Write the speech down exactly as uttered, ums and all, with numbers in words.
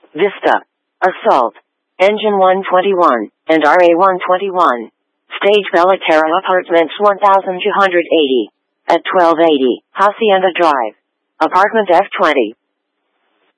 Vista. Assault. Engine one twenty-one, and R A one twenty-one. Stage Bellaterra Apartments one thousand two hundred eighty. At twelve eighty, Hacienda Drive. Apartment F twenty.